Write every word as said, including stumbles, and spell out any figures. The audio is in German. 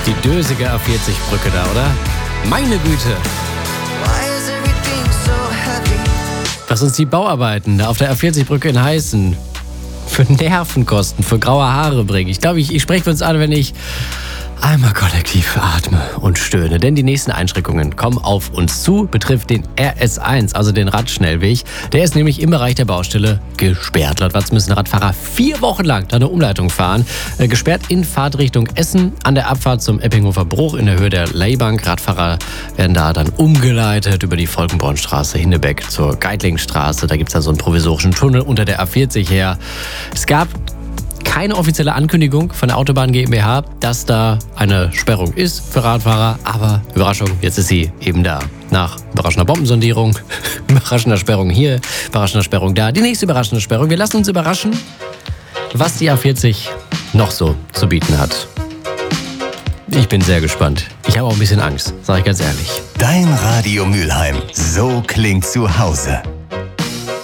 Die dösige A vierzig Brücke da, oder? Meine Güte! Was uns die Bauarbeiten da auf der A vierzig Brücke in Heißen für Nervenkosten, für graue Haare bringen. Ich glaube, ich, ich spreche für uns an, wenn ich einmal kollektiv atme und stöhne. Denn die nächsten Einschränkungen kommen auf uns zu, betrifft den R S eins, also den Radschnellweg. Der ist nämlich im Bereich der Baustelle gesperrt. Laut Watz müssen Radfahrer vier Wochen lang da eine Umleitung fahren. Äh, gesperrt in Fahrtrichtung Essen an der Abfahrt zum Eppinghofer Bruch in der Höhe der Leybank. Radfahrer werden da dann umgeleitet über die Volkenbornstraße, Hinnebeck zur Geitlingstraße. Da gibt es dann so einen provisorischen Tunnel unter der A vierzig her. Es gab keine offizielle Ankündigung von der Autobahn GmbH, dass da eine Sperrung ist für Radfahrer. Aber Überraschung, jetzt ist sie eben da. Nach überraschender Bombensondierung, überraschender Sperrung hier, überraschender Sperrung da. Die nächste überraschende Sperrung. Wir lassen uns überraschen, was die A vierzig noch so zu bieten hat. Ich bin sehr gespannt. Ich habe auch ein bisschen Angst, sage ich ganz ehrlich. Dein Radio Mülheim. So klingt zu Hause.